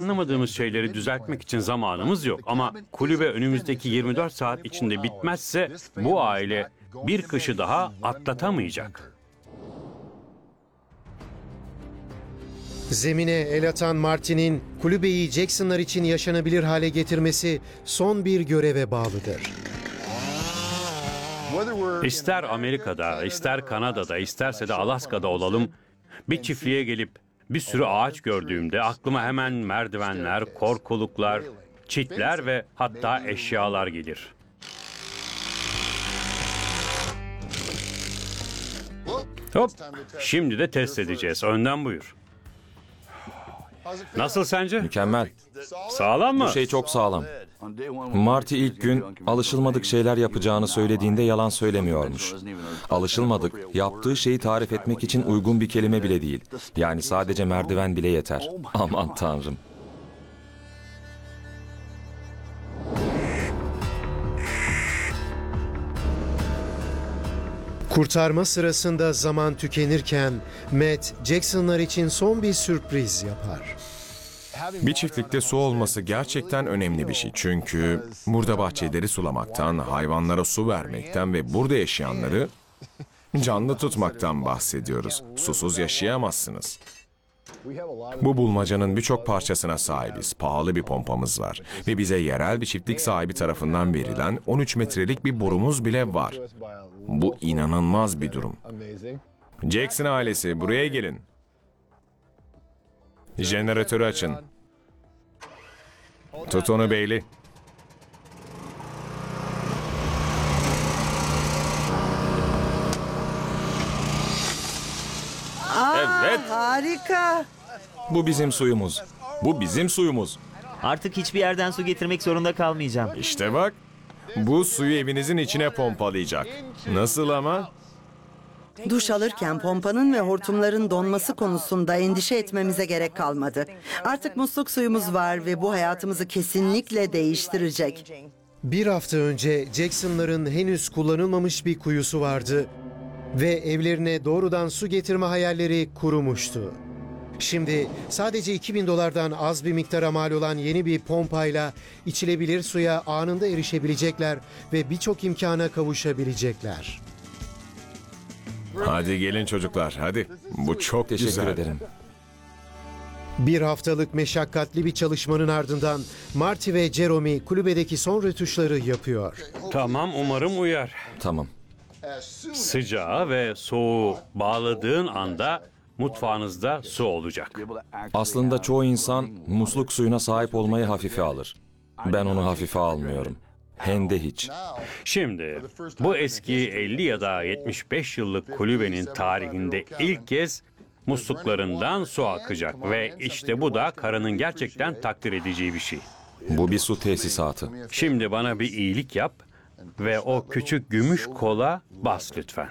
anlamadığımız şeyleri düzeltmek için zamanımız yok. Ama kulübe önümüzdeki 24 saat içinde bitmezse bu aile bir kışı daha atlatamayacak. Zemine el atan Martin'in kulübeyi Jacksonlar için yaşanabilir hale getirmesi son bir göreve bağlıdır. İster Amerika'da, ister Kanada'da, isterse de Alaska'da olalım, bir çiftliğe gelip bir sürü ağaç gördüğümde aklıma hemen merdivenler, korkuluklar, çitler ve hatta eşyalar gelir. Hop, şimdi de test edeceğiz. Önden buyur. Nasıl sence? Mükemmel. Sağlam mı? Bu şey çok sağlam. Marty ilk gün alışılmadık şeyler yapacağını söylediğinde yalan söylemiyormuş. Alışılmadık, yaptığı şeyi tarif etmek için uygun bir kelime bile değil. Yani sadece merdiven bile yeter. Aman tanrım. Kurtarma sırasında zaman tükenirken Matt, Jacksonlar için son bir sürpriz yapar. Bir çiftlikte su olması gerçekten önemli bir şey. Çünkü burada bahçeleri sulamaktan, hayvanlara su vermekten ve burada yaşayanları canlı tutmaktan bahsediyoruz. Susuz yaşayamazsınız. Bu bulmacanın birçok parçasına sahibiz. Pahalı bir pompamız var. Ve bize yerel bir çiftlik sahibi tarafından verilen 13 metrelik bir borumuz bile var. Bu inanılmaz bir durum. Jackson ailesi, buraya gelin. Jeneratörü açın. Tut onu Bailey. Evet, Harika. bu bizim suyumuz. Bu bizim suyumuz. Artık hiçbir yerden su getirmek zorunda kalmayacağım. İşte bak. Bu suyu evinizin içine pompalayacak. Nasıl ama? Duş alırken pompanın ve hortumların donması konusunda endişe etmemize gerek kalmadı. Artık musluk suyumuz var ve bu hayatımızı kesinlikle değiştirecek. Bir hafta önce Jacksonların henüz kullanılmamış bir kuyusu vardı ve evlerine doğrudan su getirme hayalleri kurumuştu. Şimdi sadece $2000'dan az bir miktara mal olan yeni bir pompayla içilebilir suya anında erişebilecekler ve birçok imkana kavuşabilecekler. Hadi gelin çocuklar, hadi. Bu çok Teşekkür güzel. ederim. Bir haftalık meşakkatli bir çalışmanın ardından Marty ve Jeremy kulübedeki son rötuşları yapıyor. Tamam, umarım uyar. Tamam. Sıcağı ve soğuğu bağladığın anda mutfağınızda su olacak. Aslında çoğu insan musluk suyuna sahip olmayı hafife alır. Ben onu hafife almıyorum. Hem de hiç. Şimdi bu eski 50 ya da 75 yıllık kulübenin tarihinde ilk kez musluklarından su akacak ve işte bu da karının gerçekten takdir edeceği bir şey. Bu bir su tesisatı. Şimdi bana bir iyilik yap ve o küçük gümüş kola bas lütfen.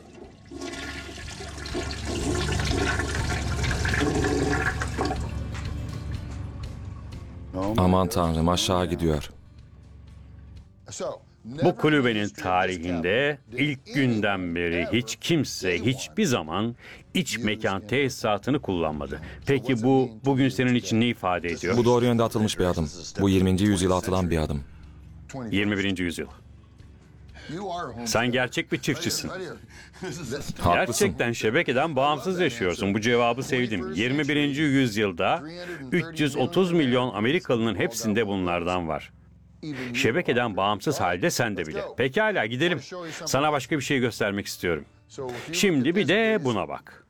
Aman tanrım, aşağı gidiyor. Bu kulübenin tarihinde ilk günden beri hiç kimse hiçbir zaman iç mekan tesisatını kullanmadı. Peki bu bugün senin için ne ifade ediyor? Bu doğru yönde atılmış bir adım. Bu 20. yüzyıla atılan bir adım. 21. yüzyıl. Sen gerçek bir çiftçisin. Haklısın. Gerçekten şebekeden bağımsız yaşıyorsun. Bu cevabı sevdim. 21. yüzyılda 330 milyon Amerikalı'nın hepsinde bunlardan var. Şebekeden bağımsız halde sende bile. Pekala gidelim. Sana başka bir şey göstermek istiyorum. Şimdi bir de buna bak.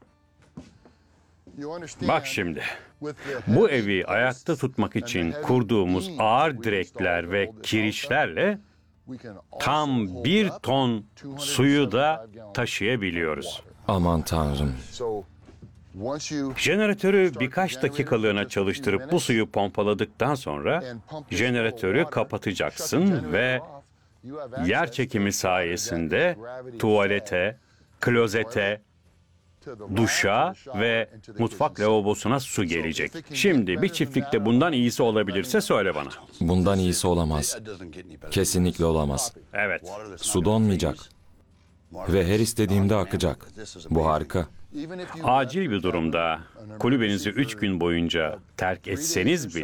Bak şimdi. Bu evi ayakta tutmak için kurduğumuz ağır direkler ve kirişlerle tam 1 ton suyu da taşıyabiliyoruz. Aman tanrım. Jeneratörü birkaç dakikalığına çalıştırıp bu suyu pompaladıktan sonra jeneratörü kapatacaksın ve yer çekimi sayesinde tuvalete, klozete, duşa ve mutfak lavabosuna su gelecek. Şimdi bir çiftlikte bundan iyisi olabilirse söyle bana. Bundan iyisi olamaz. Kesinlikle olamaz. Evet. Su donmayacak. Ve her istediğimde akacak. Bu harika. Acil bir durumda kulübenizi 3 gün boyunca terk etseniz bile